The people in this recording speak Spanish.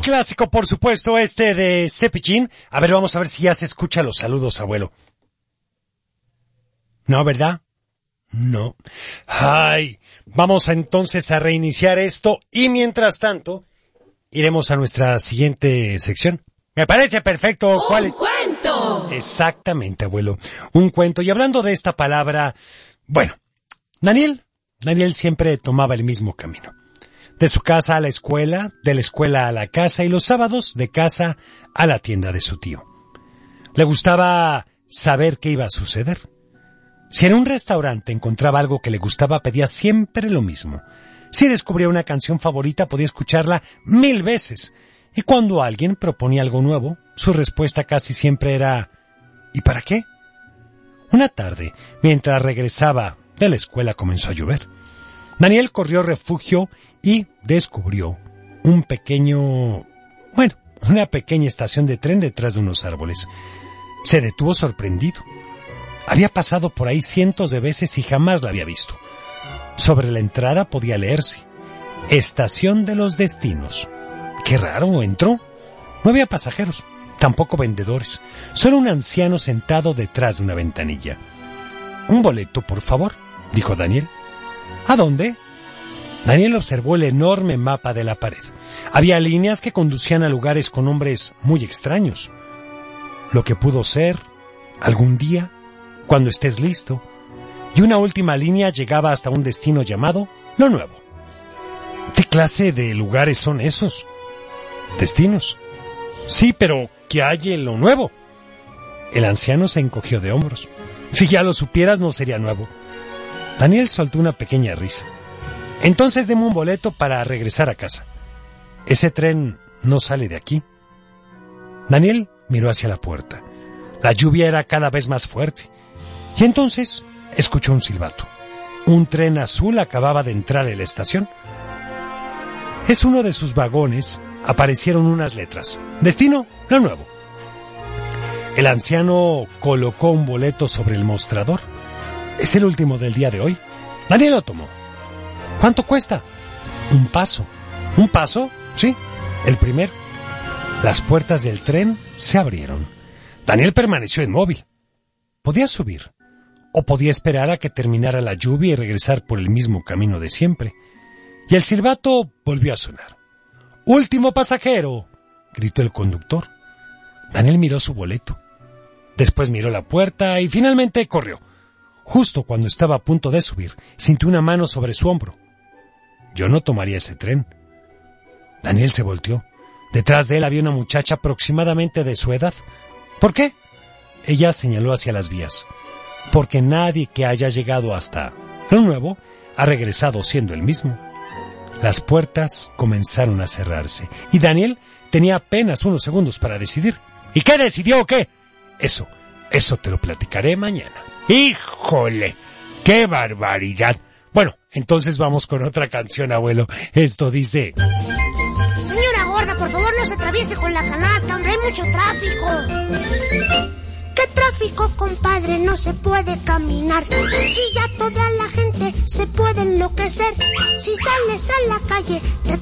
clásico, por supuesto, de Cepillín. A ver, vamos a ver si ya se escucha los saludos, abuelo. ¿No, verdad? No. Ay, vamos entonces a reiniciar esto y mientras tanto iremos a nuestra siguiente sección. Me parece perfecto. ¿Cuál es? ¡Un cuento! Exactamente, abuelo. Un cuento. Y hablando de esta palabra, bueno, Daniel siempre tomaba el mismo camino. De su casa a la escuela, de la escuela a la casa y los sábados de casa a la tienda de su tío. Le gustaba saber qué iba a suceder. Si en un restaurante encontraba algo que le gustaba, pedía siempre lo mismo. Si descubría una canción favorita, podía escucharla 1000 veces. Y cuando alguien proponía algo nuevo, su respuesta casi siempre era ¿y para qué? Una tarde, mientras regresaba de la escuela, comenzó a llover. Daniel corrió refugio y descubrió una pequeña estación de tren detrás de unos árboles. Se detuvo sorprendido. Había pasado por ahí cientos de veces y jamás la había visto. Sobre la entrada podía leerse: Estación de los Destinos. Qué raro, entró. No había pasajeros, tampoco vendedores, solo un anciano sentado detrás de una ventanilla. «Un boleto, por favor», dijo Daniel. «¿A dónde?» Daniel observó el enorme mapa de la pared. Había líneas que conducían a lugares con nombres muy extraños. Lo que pudo ser, algún día, cuando estés listo. Y una última línea llegaba hasta un destino llamado Lo Nuevo. ¿Qué clase de lugares son esos? ¿Destinos? Sí, pero ¿qué hay en Lo Nuevo? El anciano se encogió de hombros. Si ya lo supieras, no sería nuevo. Daniel soltó una pequeña risa. Entonces deme un boleto para regresar a casa. Ese tren no sale de aquí. Daniel miró hacia la puerta. La lluvia era cada vez más fuerte. Y entonces escuchó un silbato. Un tren azul acababa de entrar en la estación. Es uno de sus vagones. Aparecieron unas letras. Destino, Lo Nuevo. El anciano colocó un boleto sobre el mostrador. Es el último del día de hoy. Daniel lo tomó. ¿Cuánto cuesta? 1 paso. ¿1 paso? Sí, el primero. Las puertas del tren se abrieron. Daniel permaneció inmóvil. Podía subir, o podía esperar a que terminara la lluvia y regresar por el mismo camino de siempre. Y el silbato volvió a sonar. «¡Último pasajero!», gritó el conductor. Daniel miró su boleto. Después miró la puerta y finalmente corrió. Justo cuando estaba a punto de subir, sintió una mano sobre su hombro. Yo no tomaría ese tren. Daniel se volteó. Detrás de él había una muchacha aproximadamente de su edad. ¿Por qué? Ella señaló hacia las vías. Porque nadie que haya llegado hasta Lo Nuevo ha regresado siendo el mismo. Las puertas comenzaron a cerrarse y Daniel tenía apenas unos segundos para decidir. ¿Y qué decidió o qué? Eso te lo platicaré mañana. ¡Híjole! ¡Qué barbaridad! Bueno, entonces vamos con otra canción, abuelo. Esto dice... Señora gorda, por favor no se atraviese con la canasta, hombre, hay mucho tráfico. ¿Qué tráfico, compadre? No se puede caminar. Si ya toda la gente se puede enloquecer. Si sales a la calle, te